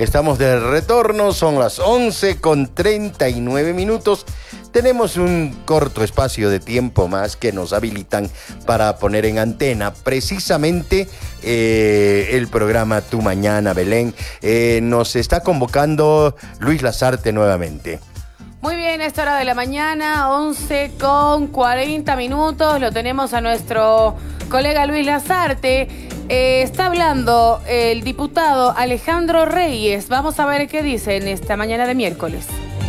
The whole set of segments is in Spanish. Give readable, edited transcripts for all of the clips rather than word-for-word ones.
Estamos de retorno, son las 11:39. Tenemos un corto espacio de tiempo más que nos habilitan para poner en antena precisamente el programa Tu Mañana, Belén. Nos está convocando Luis Lazarte nuevamente. Muy bien, a esta hora de la mañana, 11:40. Lo tenemos a nuestro colega Luis Lazarte. Está hablando el diputado Alejandro Reyes. Vamos a ver qué dice en esta mañana de miércoles.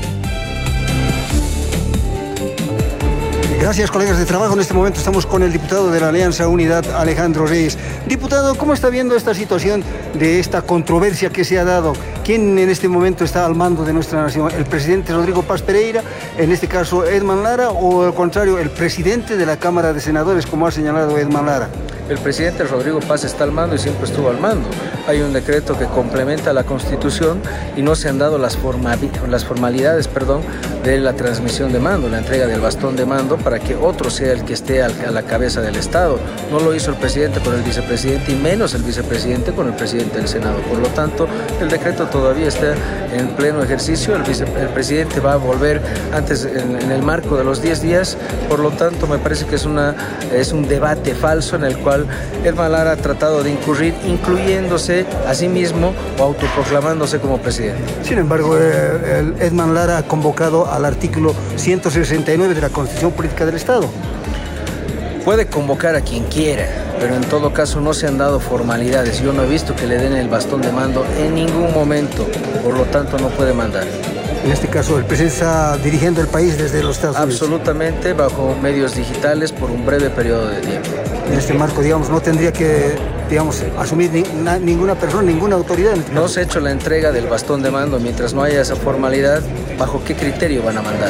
Gracias, colegas de trabajo. En este momento estamos con el diputado de la Alianza Unidad, Alejandro Reyes. Diputado, ¿cómo está viendo esta situación de esta controversia que se ha dado? ¿Quién en este momento está al mando de nuestra nación? ¿El presidente Rodrigo Paz Pereira, en este caso Edman Lara, o al contrario, el presidente de la Cámara de Senadores, como ha señalado Edman Lara? El presidente Rodrigo Paz está al mando y siempre estuvo al mando. Hay un decreto que complementa la Constitución y no se han dado las formalidades de la transmisión de mando, la entrega del bastón de mando para que otro sea el que esté a la cabeza del Estado. No lo hizo el presidente con el vicepresidente y menos el vicepresidente con el presidente del Senado. Por lo tanto, el decreto todavía está en pleno ejercicio. El presidente va a volver antes en el marco de los 10 días. Por lo tanto, me parece que es un debate falso en el cual Edman Lara ha tratado de incurrir, incluyéndose a sí mismo o autoproclamándose como presidente. Sin embargo, Edman Lara ha convocado al artículo 169 de la Constitución Política del Estado. Puede convocar a quien quiera, pero en todo caso no se han dado formalidades. Yo no he visto que le den el bastón de mando en ningún momento, por lo tanto no puede mandar. En este caso, el presidente está dirigiendo el país desde los Estados Unidos. Absolutamente, bajo medios digitales por un breve periodo de tiempo. En este marco, no tendría que, asumir ninguna persona, ninguna autoridad. No se ha hecho la entrega del bastón de mando. Mientras no haya esa formalidad, ¿bajo qué criterio van a mandar?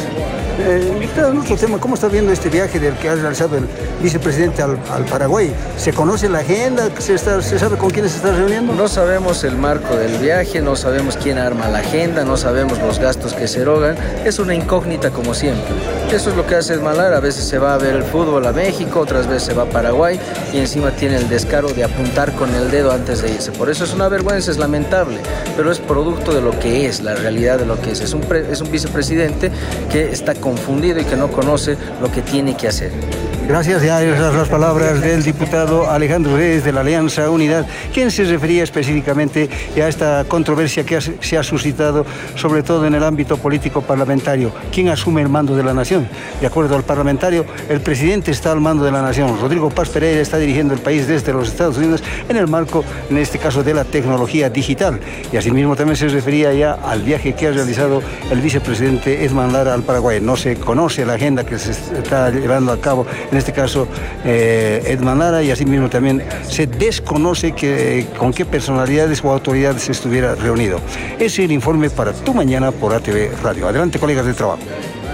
Nuestro tema, ¿cómo está viendo este viaje del que ha realizado el vicepresidente al Paraguay? ¿Se conoce la agenda? ¿Se sabe con quiénes se está reuniendo? No sabemos el marco del viaje, no sabemos quién arma la agenda, no sabemos los gastos que se erogan. Es una incógnita como siempre. Eso es lo que hace Edman Lara. A veces se va a ver el fútbol a México, otras veces se va a Paraguay y encima tiene el descaro de apuntar con el dedo antes de irse. Por eso es una vergüenza, es lamentable, pero es producto de lo que es, la realidad de lo que es. Es un vicepresidente que está confundido y que no conoce lo que tiene que hacer. Gracias, ya esas las palabras del diputado Alejandro Reyes de la Alianza Unidad, quien se refería específicamente a esta controversia que se ha suscitado, sobre todo en el ámbito político parlamentario. ¿Quién asume el mando de la nación? De acuerdo al parlamentario, el presidente está al mando de la nación. Rodrigo Paz Pereira está dirigiendo el país desde los Estados Unidos en el marco, en este caso, de la tecnología digital. Y asimismo también se refería ya al viaje que ha realizado el vicepresidente Edman Lara al Paraguay. No se conoce la agenda que se está llevando a cabo, en este caso Edman Lara, y asimismo también se desconoce con qué personalidades o autoridades se estuviera reunido. Ese es el informe para Tu Mañana por ATV Radio. Adelante, colegas de trabajo.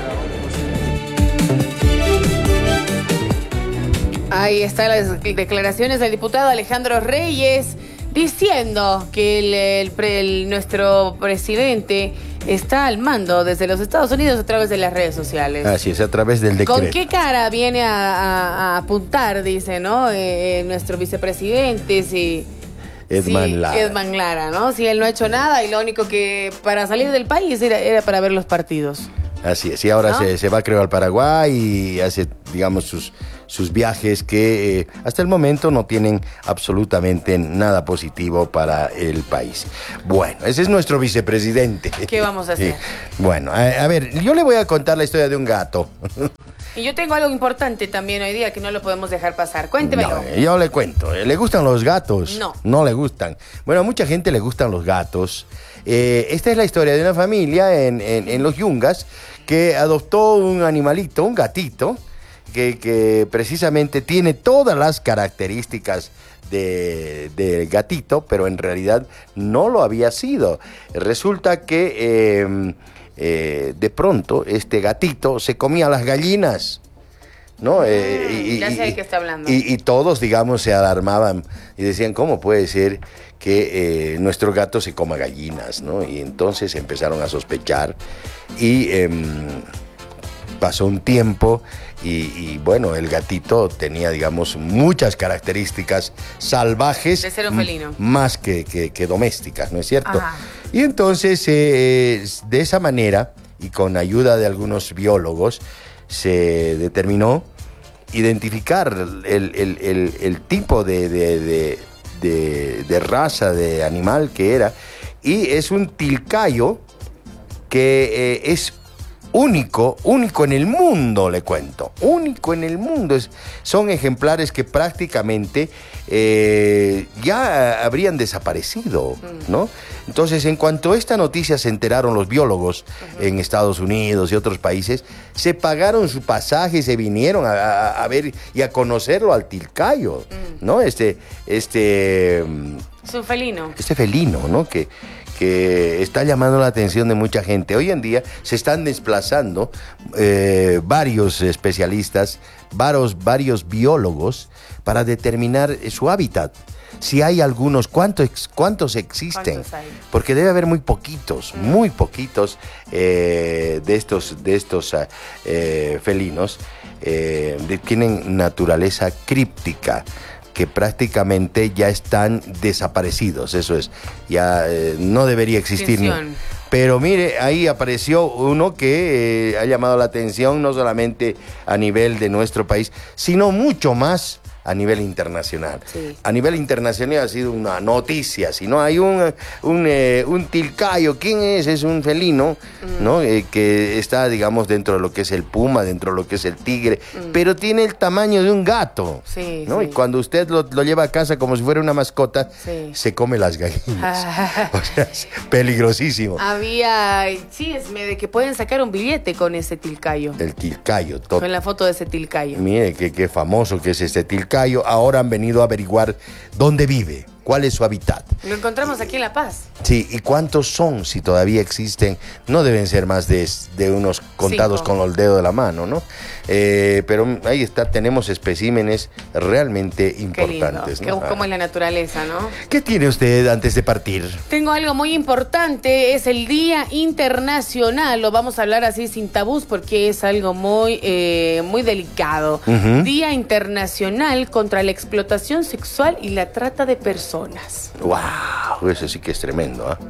Ahí están las declaraciones del diputado Alejandro Reyes diciendo que nuestro presidente está al mando desde los Estados Unidos a través de las redes sociales. Así es, a través del decreto. ¿Con qué cara viene a apuntar, dice, ¿no? Nuestro vicepresidente, Edman Lara, ¿no? Si él no ha hecho nada y lo único que para salir del país era para ver los partidos. Así es, y ahora ¿no? se va, creo, al Paraguay y hace, sus viajes que hasta el momento no tienen absolutamente nada positivo para el país. Bueno, ese es nuestro vicepresidente. ¿Qué vamos a hacer? Bueno, a ver, yo le voy a contar la historia de un gato. Y yo tengo algo importante también hoy día que no lo podemos dejar pasar. Cuéntemelo. No, yo le cuento. ¿Le gustan los gatos? No. No le gustan. Bueno, a mucha gente le gustan los gatos. Esta es la historia de una familia en los Yungas que adoptó un animalito, un gatito, que precisamente tiene todas las características del gatito, pero en realidad no lo había sido. Resulta que de pronto este gatito se comía las gallinas, ¿no? Ya sé de qué está hablando. Y todos, se alarmaban y decían, ¿cómo puede ser que nuestro gato se coma gallinas, ¿no? Y entonces empezaron a sospechar y pasó un tiempo y bueno, el gatito tenía, muchas características salvajes. De ser un felino. Más que domésticas, ¿no es cierto? Ajá. Y entonces, de esa manera, y con ayuda de algunos biólogos, se determinó identificar el tipo de raza de animal que era, y es un tilcayo que es único en el mundo, le cuento, único en el mundo. Son ejemplares que prácticamente ya habrían desaparecido, ¿no? Entonces, en cuanto a esta noticia se enteraron los biólogos en Estados Unidos y otros países, se pagaron su pasaje y se vinieron a ver y a conocerlo al tilcayo, ¿no? Es un felino. Este felino, ¿no? Que está llamando la atención de mucha gente. Hoy en día se están desplazando varios especialistas, varios biólogos para determinar su hábitat. Si hay algunos, ¿cuántos existen? ¿Cuántos hay? Porque debe haber muy poquitos de estos felinos. Tienen naturaleza críptica, que prácticamente ya están desaparecidos. Eso es, ya no debería existir. Pero mire, ahí apareció uno que ha llamado la atención no solamente a nivel de nuestro país, sino mucho más a nivel internacional. Sí. A nivel internacional ha sido una noticia. Si no hay un tilcayo, ¿quién es? Es un felino, ¿no? Que está, digamos, dentro de lo que es el puma, dentro de lo que es el tigre, pero tiene el tamaño de un gato, sí, ¿no? Sí. Y cuando usted lo lleva a casa como si fuera una mascota, sí, se come las gallinas. O sea, es peligrosísimo. Había chisme de que pueden sacar un billete con ese tilcayo. El tilcayo. Con la foto de ese tilcayo. Mire, qué famoso que es este tilcayo. Ahora han venido a averiguar dónde vive, cuál es su hábitat. Lo encontramos aquí en La Paz. Sí, y cuántos son, si todavía existen. No deben ser más de unos contados 5. con el dedo de la mano, ¿no? Pero ahí está, tenemos especímenes realmente importantes. Qué lindo. ¿no? Cómo es la naturaleza, ¿no? ¿Qué tiene usted antes de partir? Tengo algo muy importante, es el Día Internacional, lo vamos a hablar así sin tabús porque es algo muy delicado. Día Internacional contra la explotación sexual y la trata de personas. ¡Wow! Eso sí que es tremendo, ¿ah?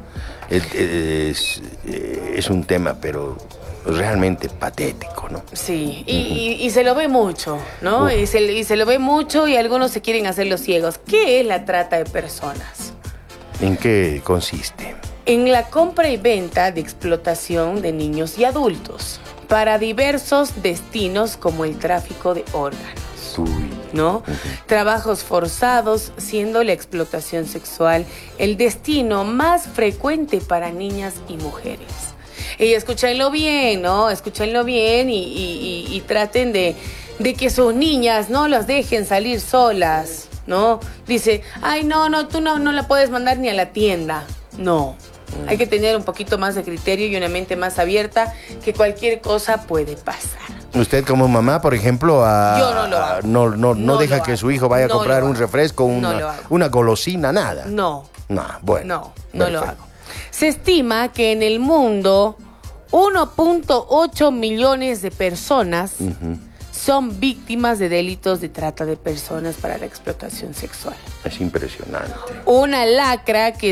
Es un tema, pero realmente patético, ¿no? Sí, y se lo ve mucho, ¿no? Y se lo ve mucho y algunos se quieren hacer los ciegos. ¿Qué es la trata de personas? ¿En qué consiste? En la compra y venta de explotación de niños y adultos para diversos destinos como el tráfico de órganos, ¿no? Trabajos forzados, siendo la explotación sexual el destino más frecuente para niñas y mujeres. Y escúchenlo bien, ¿no? Escúchenlo bien y traten de que sus niñas no las dejen salir solas, ¿no? Dice, ay, no, tú no la puedes mandar ni a la tienda. No. Hay que tener un poquito más de criterio y una mente más abierta, que cualquier cosa puede pasar. Usted como mamá, por ejemplo, yo no lo hago. No deja que su hijo vaya a comprar un refresco, una golosina, nada. No. Bueno. No lo hago. Se estima que en el mundo 1.8 millones de personas son víctimas de delitos de trata de personas para la explotación sexual. Es impresionante. Una lacra que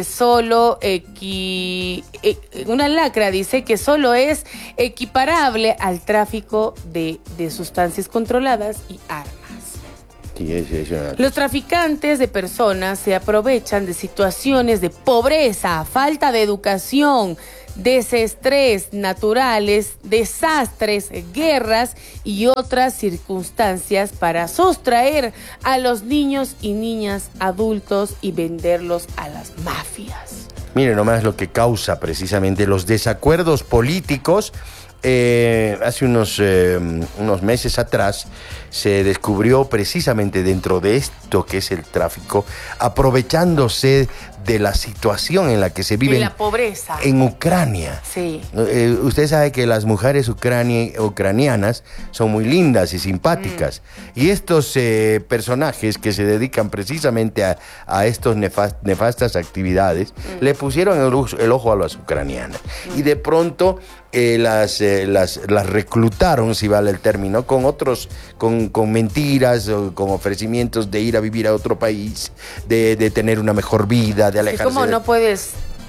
dice que solo es equiparable al tráfico de sustancias controladas y armas. Los traficantes de personas se aprovechan de situaciones de pobreza, falta de educación, desestrés naturales, desastres, guerras y otras circunstancias para sustraer a los niños y niñas adultos y venderlos a las mafias. Mire nomás lo que causa precisamente los desacuerdos políticos. Hace unos meses atrás se descubrió precisamente dentro de esto que es el tráfico, aprovechándose de la situación en la que se vive de la pobreza en Ucrania. Sí. Usted sabe que las mujeres ucranianas son muy lindas y simpáticas, y estos personajes que se dedican precisamente a estos nefastas actividades le pusieron el ojo a las ucranianas y de pronto las reclutaron, si vale el término, con mentiras o con ofrecimientos de ir a vivir a otro país, de tener una mejor vida, de alejarse. ¿Cómo no puedes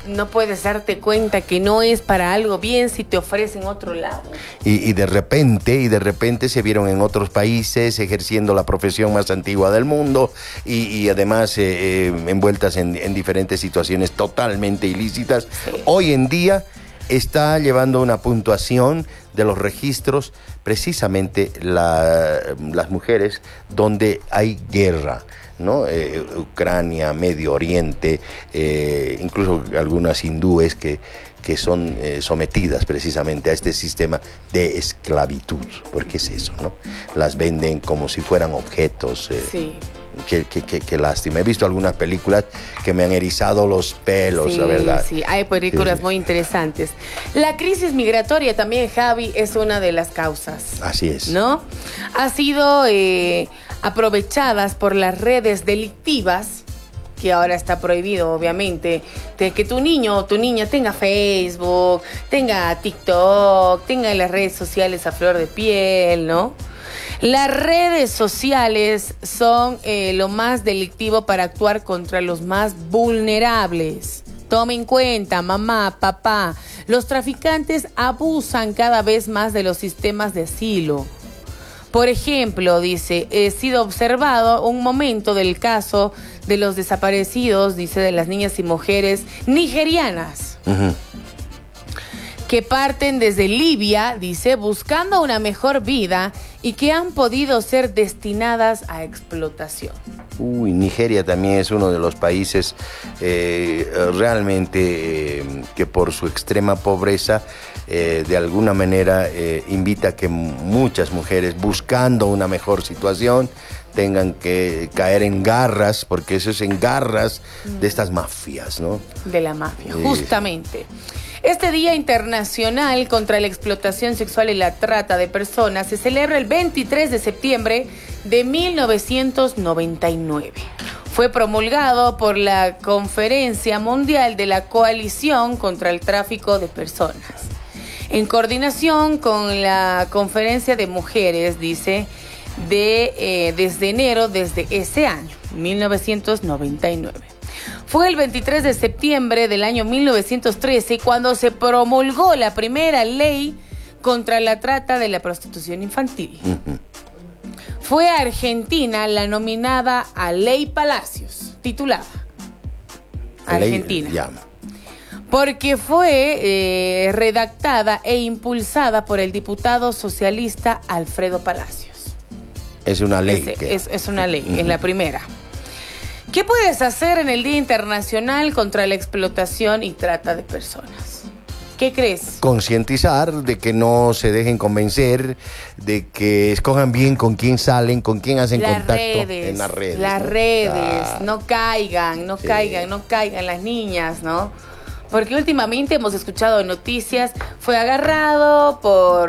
no puedes darte cuenta que no es para algo bien si te ofrecen otro lado. Y de repente se vieron en otros países ejerciendo la profesión más antigua del mundo y además envueltas en diferentes situaciones totalmente ilícitas. Sí. Hoy en día está llevando una puntuación de los registros precisamente las mujeres donde hay guerra, ¿no? Ucrania, Medio Oriente, incluso algunas hindúes que son sometidas precisamente a este sistema de esclavitud, porque es eso, ¿no? Las venden como si fueran objetos. Sí. Qué lástima. He visto algunas películas que me han erizado los pelos, Sí, la verdad. sí, hay películas Sí. muy interesantes. La crisis migratoria también, Javi, es una de las causas. Así es. ¿No? Ha sido aprovechadas por las redes delictivas, que ahora está prohibido, obviamente, de que tu niño o tu niña tenga Facebook, tenga TikTok, tenga las redes sociales a flor de piel, ¿no? Las redes sociales son lo más delictivo para actuar contra los más vulnerables. Tome en cuenta, mamá, papá, los traficantes abusan cada vez más de los sistemas de asilo. Por ejemplo, dice, he sido observado un momento del caso de los desaparecidos, dice, de las niñas y mujeres nigerianas. Uh-huh. Que parten desde Libia, dice, buscando una mejor vida y que han podido ser destinadas a explotación. Nigeria también es uno de los países realmente que por su extrema pobreza de alguna manera invita a que muchas mujeres buscando una mejor situación tengan que caer en garras, porque eso es en garras de estas mafias, ¿no? De la mafia, justamente. Este Día Internacional contra la Explotación Sexual y la Trata de Personas se celebra el 23 de septiembre de 1999. Fue promulgado por la Conferencia Mundial de la Coalición contra el Tráfico de Personas, en coordinación con la Conferencia de Mujeres, dice, desde enero, desde ese año, 1999. Fue el 23 de septiembre del año 1913 cuando se promulgó la primera ley contra la trata de la prostitución infantil. Uh-huh. Fue Argentina la nominada a Ley Palacios, titulada Argentina. Llama. Porque fue redactada e impulsada por el diputado socialista Alfredo Palacios. Es una ley. Es una ley, es la primera. ¿Qué puedes hacer en el Día Internacional contra la Explotación y Trata de Personas? ¿Qué crees? Concientizar de que no se dejen convencer, de que escojan bien con quién salen, con quién hacen contacto en las redes. Las ¿no? redes, no caigan las niñas, ¿no? Porque últimamente hemos escuchado noticias, fue agarrado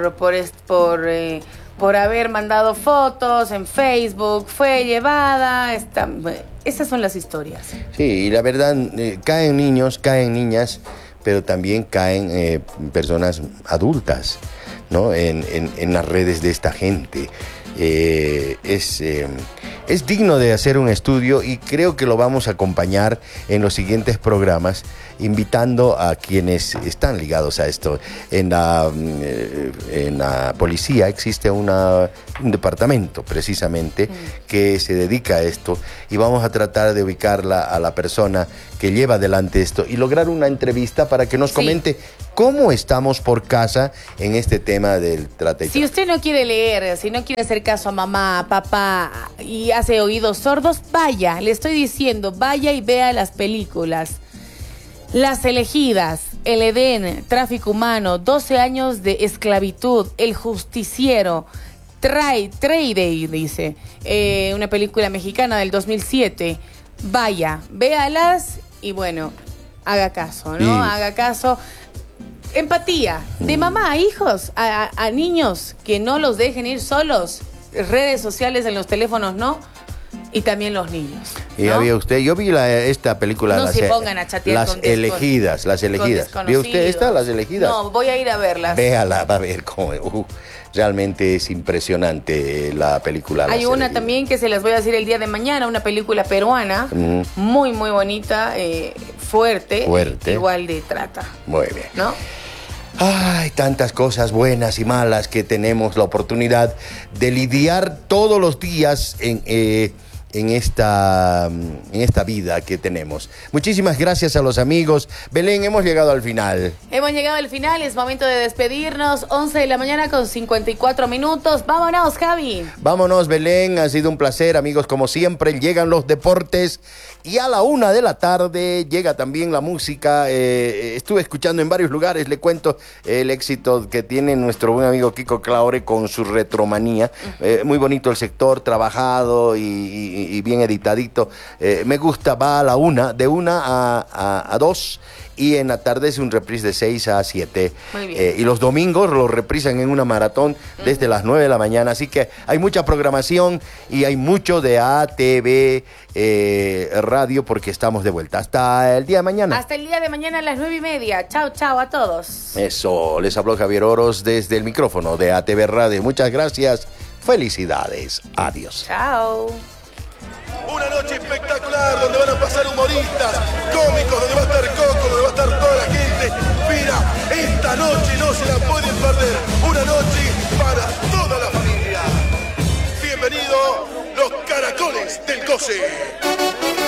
por haber mandado fotos en Facebook, fue llevada, esas son las historias. Sí, y la verdad, caen niños, caen niñas, pero también caen personas adultas, ¿no? En las redes de esta gente. Es digno de hacer un estudio y creo que lo vamos a acompañar en los siguientes programas, invitando a quienes están ligados a esto. En la policía existe un departamento precisamente que se dedica a esto y vamos a tratar de ubicarla a la persona que lleva adelante esto y lograr una entrevista para que nos comente cómo estamos por casa en este tema del trata y Si usted no quiere leer, si no quiere hacer caso a mamá, a papá y hace oídos sordos, vaya, le estoy diciendo, vaya y vea las películas. Las elegidas, El Edén, Tráfico Humano, 12 años de esclavitud, El Justiciero, Trade, dice, una película mexicana del 2007. Vaya, véalas y bueno, haga caso, ¿no? Sí. Haga caso. Empatía de mamá a hijos, a niños que no los dejen ir solos. Redes sociales en los teléfonos, ¿no? Y también los niños. Y ¿no? había usted, yo vi esta película, No se pongan a chatear Las con Elegidas, Las Elegidas. ¿Vio usted esta, Las Elegidas? No, voy a ir a verlas. Véala, va a ver cómo. Realmente es impresionante la película. Hay Las una Elegidas. también que se las voy a decir el día de mañana, una película peruana, muy, muy bonita, fuerte, igual de trata. Muy bien. ¿No? Ay, tantas cosas buenas y malas que tenemos la oportunidad de lidiar todos los días en esta vida que tenemos. Muchísimas gracias a los amigos. Belén, hemos llegado al final. Hemos llegado al final, es momento de despedirnos. 11 de la mañana con 54 minutos. Vámonos, Javi. Vámonos, Belén, ha sido un placer, amigos, como siempre. Llegan los deportes y a la 1 de la tarde llega también la música. Estuve escuchando en varios lugares, le cuento el éxito que tiene nuestro buen amigo Kiko Claure con su retromanía. Muy bonito el sector, trabajado y bien editadito. Me gusta, va a la 1, de 1 a 2. Y en la tarde es un reprise de 6 a 7. Muy bien. Y los domingos lo reprisan en una maratón desde las 9 de la mañana. Así que hay mucha programación y hay mucho de ATV Radio porque estamos de vuelta. Hasta el día de mañana. Hasta el día de mañana a las 9:30. Chao, chao a todos. Eso, les habló Javier Oros desde el micrófono de ATV Radio. Muchas gracias. Felicidades. Adiós. Chao. Una noche espectacular donde van a pasar humoristas, cómicos, donde va a estar Coco, donde va a estar toda la gente. Mira, esta noche no se la